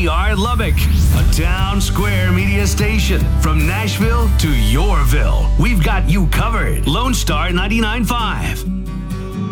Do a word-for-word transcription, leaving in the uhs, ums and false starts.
We are Lubbock, a town square media station. From Nashville to Yorville, we've got you covered. Lone Star ninety-nine point five.